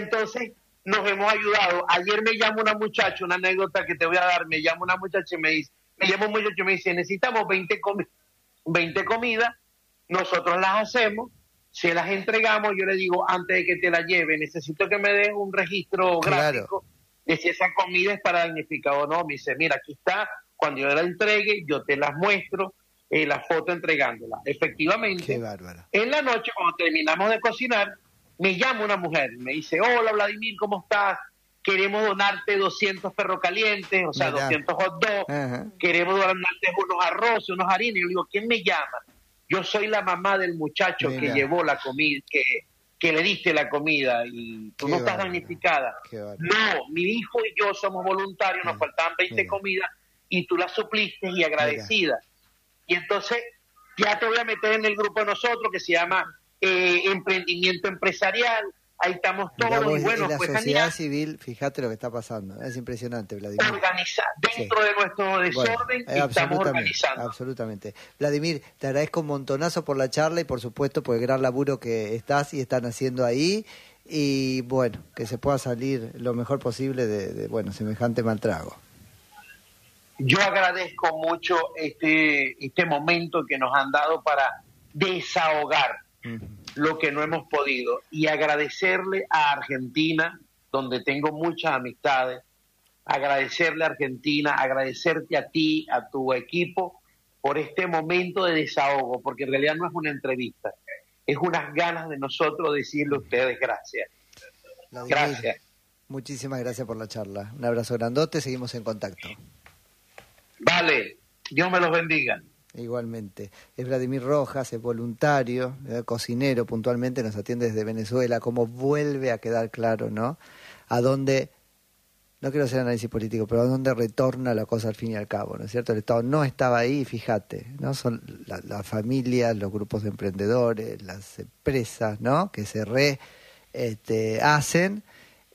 entonces nos hemos ayudado. Ayer me llama una muchacha, una anécdota que te voy a dar, me llama una muchacha y me llama un muchacho y me dice, necesitamos 20 comidas, nosotros las hacemos, se las entregamos, yo le digo, antes de que te la lleve, necesito que me den un registro gráfico de si esa comida es para damnificado o no. Me dice, mira, aquí está, cuando yo la entregue, yo te las muestro, la foto entregándola. Efectivamente, en la noche, cuando terminamos de cocinar, me llama una mujer, me dice, hola Vladimir, ¿cómo estás? Queremos donarte 200 perros calientes, o sea, 200 hot dogs, queremos donarte unos arroces, unos harinas. Y yo digo, ¿quién me llama? Yo soy la mamá del muchacho que llevó la comida, que le diste la comida, y tú no estás damnificada. No, mi hijo y yo somos voluntarios, nos faltaban 20 comidas, y tú las supliste y agradecida. Y entonces ya te voy a meter en el grupo de nosotros que se llama Emprendimiento Empresarial. Ahí estamos todos. Y bueno, la pues sociedad civil, fíjate lo que está pasando. Es impresionante, Vladimir. Organizar. Dentro de nuestro desorden estamos organizando. Absolutamente. Vladimir, te agradezco un montonazo por la charla y por supuesto por el gran laburo que estás y están haciendo ahí. Y bueno, que se pueda salir lo mejor posible de semejante mal trago. Yo agradezco mucho este momento que nos han dado para desahogar lo que no hemos podido, y agradecerle a Argentina, donde tengo muchas amistades, agradecerle a Argentina, agradecerte a ti, a tu equipo, por este momento de desahogo, porque en realidad no es una entrevista, es unas ganas de nosotros decirle a ustedes gracias. Gracias. Muchísimas gracias por la charla. Un abrazo grandote, seguimos en contacto. Vale, Dios me los bendiga. Igualmente. Es Vladimir Rojas, es voluntario, cocinero puntualmente, nos atiende desde Venezuela. Como vuelve a quedar claro, ¿no? A dónde, no quiero hacer análisis político, pero a dónde retorna la cosa al fin y al cabo, ¿no es cierto? El Estado no estaba ahí, fíjate, ¿no? Son las familias, los grupos de emprendedores, las empresas, ¿no? Que se hacen.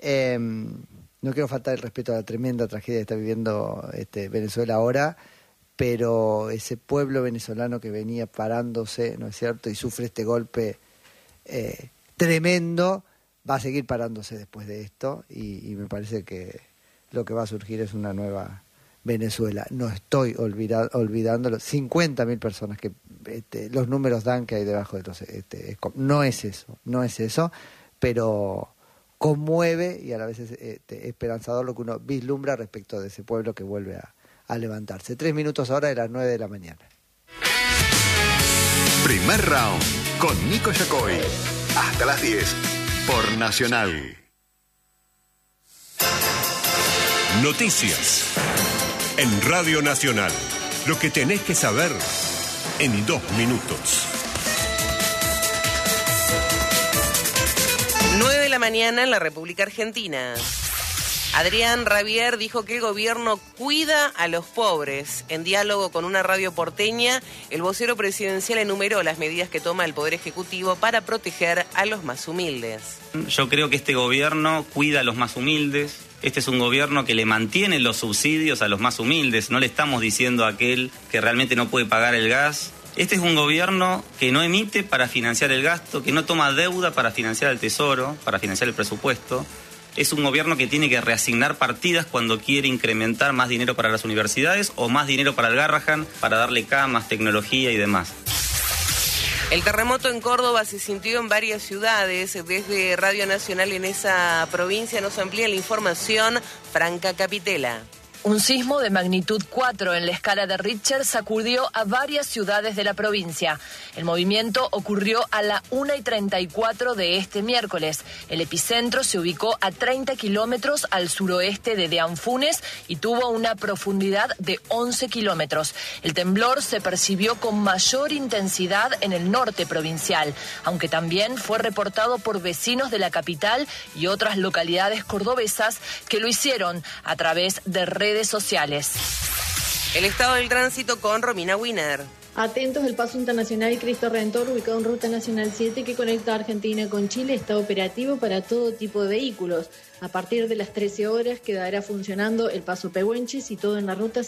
No quiero faltar el respeto a la tremenda tragedia que está viviendo Venezuela ahora, pero ese pueblo venezolano que venía parándose, ¿no es cierto?, y sufre este golpe tremendo, va a seguir parándose después de esto, y me parece que lo que va a surgir es una nueva Venezuela. No estoy olvidándolo, 50.000 personas que los números dan que hay debajo de los... no es eso, pero conmueve y a la vez es esperanzador lo que uno vislumbra respecto de ese pueblo que vuelve a levantarse. 3 minutos ahora de las 9 de la mañana. Primer round con Nico Yacoy. Hasta las 10 por Nacional. Noticias en Radio Nacional. Lo que tenés que saber en 2 minutos. 9 de la mañana en la República Argentina. Adrián Rabier dijo que el gobierno cuida a los pobres. En diálogo con una radio porteña, el vocero presidencial enumeró las medidas que toma el Poder Ejecutivo para proteger a los más humildes. Yo creo que este gobierno cuida a los más humildes. Este es un gobierno que le mantiene los subsidios a los más humildes. No le estamos diciendo a aquel que realmente no puede pagar el gas. Este es un gobierno que no emite para financiar el gasto, que no toma deuda para financiar el tesoro, para financiar el presupuesto. Es un gobierno que tiene que reasignar partidas cuando quiere incrementar más dinero para las universidades o más dinero para el Garrahan, para darle camas, tecnología y demás. El terremoto en Córdoba se sintió en varias ciudades. Desde Radio Nacional en esa provincia nos amplía la información Franca Capitela. Un sismo de magnitud 4 en la escala de Richter sacudió a varias ciudades de la provincia. El movimiento ocurrió a la 1:34 de este miércoles. El epicentro se ubicó a 30 kilómetros al suroeste de Deanfunes y tuvo una profundidad de 11 kilómetros. El temblor se percibió con mayor intensidad en el norte provincial, aunque también fue reportado por vecinos de la capital y otras localidades cordobesas que lo hicieron a través de redes sociales. El estado del tránsito con Romina Wiener. Atentos, el paso internacional Cristo Redentor, ubicado en Ruta Nacional 7 que conecta a Argentina con Chile, está operativo para todo tipo de vehículos. A partir de las 13 horas quedará funcionando el paso Pehuenches y todo en la ruta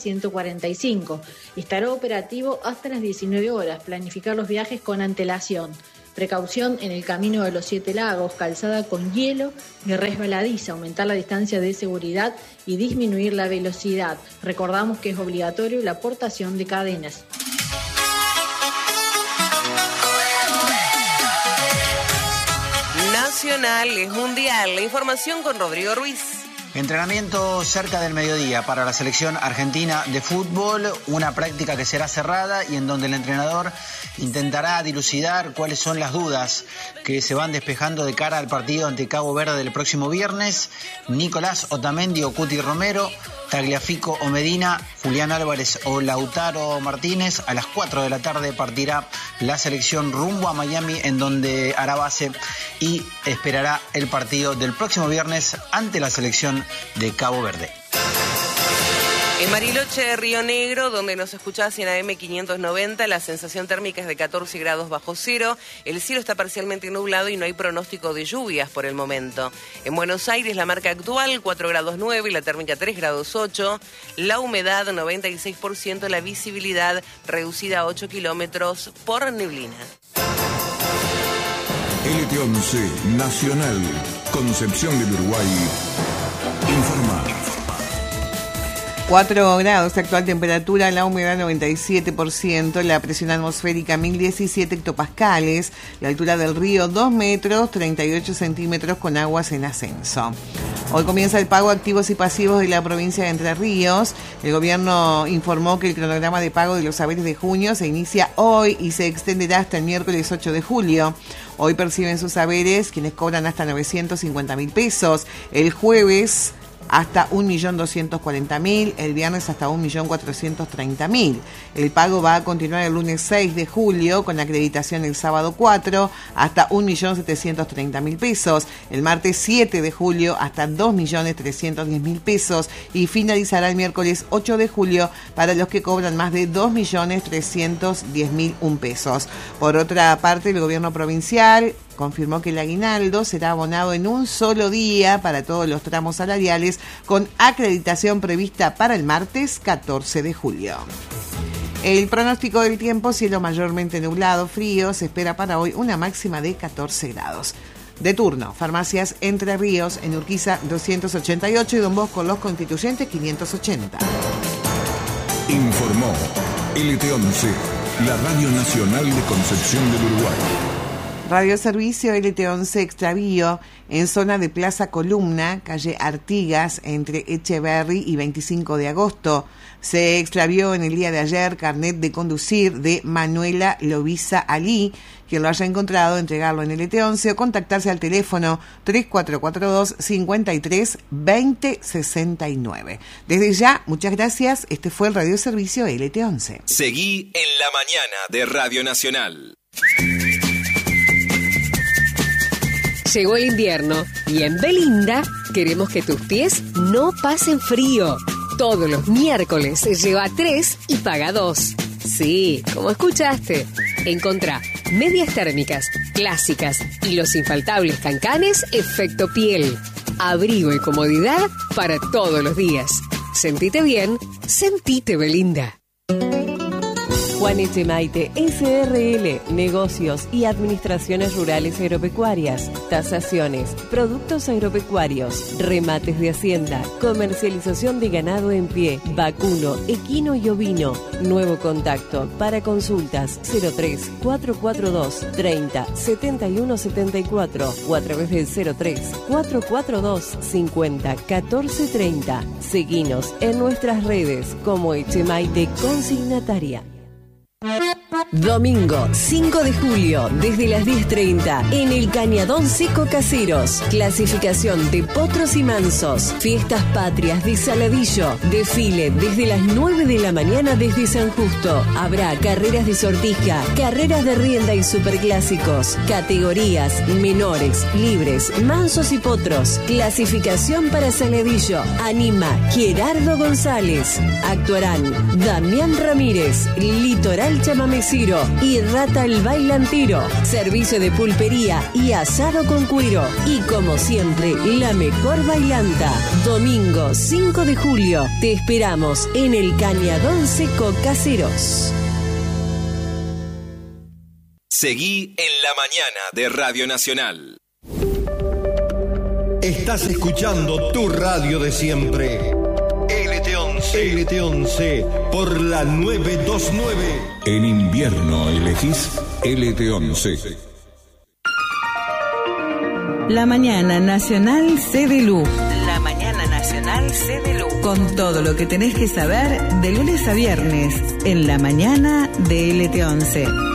145. Estará operativo hasta las 19 horas. Planificar los viajes con antelación. Precaución en el camino de los 7 Lagos, calzada con hielo y resbaladiza, aumentar la distancia de seguridad y disminuir la velocidad. Recordamos que es obligatorio la portación de cadenas. Nacional es mundial. La información con Rodrigo Ruiz. Entrenamiento cerca del mediodía para la selección argentina de fútbol, una práctica que será cerrada y en donde el entrenador intentará dilucidar cuáles son las dudas que se van despejando de cara al partido ante Cabo Verde del próximo viernes. Nicolás Otamendi o Cuti Romero, Tagliafico o Medina, Julián Álvarez o Lautaro Martínez. A las 4 de la tarde partirá la selección rumbo a Miami, en donde hará base y esperará el partido del próximo viernes ante la selección de Cabo Verde. En Bariloche, Río Negro, donde nos escuchás en AM 590, la sensación térmica es de 14 grados bajo cero. El cielo está parcialmente nublado y no hay pronóstico de lluvias por el momento. En Buenos Aires, la marca actual 4 grados 9 y la térmica 3 grados 8. La humedad 96%, la visibilidad reducida a 8 kilómetros por neblina. LT11 Nacional, Concepción del Uruguay, informa. 4 grados, actual temperatura, la humedad 97%, la presión atmosférica 1017 hectopascales, la altura del río 2 metros, 38 centímetros con aguas en ascenso. Hoy comienza el pago a activos y pasivos de la provincia de Entre Ríos. El gobierno informó que el cronograma de pago de los saberes de junio se inicia hoy y se extenderá hasta el miércoles 8 de julio. Hoy perciben sus saberes quienes cobran hasta 950.000 pesos. El jueves hasta 1.240.000, el viernes hasta 1.430.000. El pago va a continuar el lunes 6 de julio con acreditación el sábado 4 hasta 1.730.000 pesos, el martes 7 de julio hasta 2.310.000 pesos y finalizará el miércoles 8 de julio para los que cobran más de 2.310.001 pesos. Por otra parte, el gobierno provincial confirmó que el aguinaldo será abonado en un solo día para todos los tramos salariales, con acreditación prevista para el martes 14 de julio. El pronóstico del tiempo: cielo mayormente nublado, frío, se espera para hoy una máxima de 14 grados. De turno, farmacias Entre Ríos, en Urquiza 288 y Don Bosco Los Constituyentes 580. Informó LT11, la Radio Nacional de Concepción del Uruguay. Radio Servicio LT11 Extravío, en zona de Plaza Columna, calle Artigas, entre Echeverry y 25 de agosto. Se extravió en el día de ayer carnet de conducir de Manuela Loviza Ali. Quien lo haya encontrado, entregarlo en LT11 o contactarse al teléfono 3442 53 20 69. Desde ya, muchas gracias. Este fue el Radio Servicio LT11. Seguí en la mañana de Radio Nacional. Llegó el invierno y en Belinda queremos que tus pies no pasen frío. Todos los miércoles lleva 3 y paga 2. Sí, como escuchaste. Encontrá medias térmicas, clásicas y los infaltables cancanes Efecto Piel. Abrigo y comodidad para todos los días. Sentite bien, sentite Belinda. Juan Echemaite, SRL, negocios y administraciones rurales agropecuarias, tasaciones, productos agropecuarios, remates de hacienda, comercialización de ganado en pie, vacuno, equino y ovino. Nuevo contacto para consultas 03 442 30 71 74 o a través del 03 442 50 14 30. Seguinos en nuestras redes como Echemaite Consignataria. Domingo 5 de julio, desde las 10:30, en el Cañadón Seco Caseros. Clasificación de potros y mansos. Fiestas patrias de Saladillo. Desfile desde las 9 de la mañana desde San Justo. Habrá carreras de sortija, carreras de rienda y superclásicos. Categorías menores, libres, mansos y potros. Clasificación para Saladillo. Anima Gerardo González. Actuarán Damián Ramírez, Litoral Chamameciro y Rata el Bailantero. Servicio de pulpería y asado con cuero. Y como siempre, la mejor bailanta. Domingo 5 de julio. Te esperamos en el Cañadón Seco Caseros. Seguí en la mañana de Radio Nacional. Estás escuchando tu radio de siempre. LT11 por la 929. En invierno elegís LT11. La mañana nacional CDLU. La mañana nacional CDLU. Con todo lo que tenés que saber de lunes a viernes en la mañana de LT11.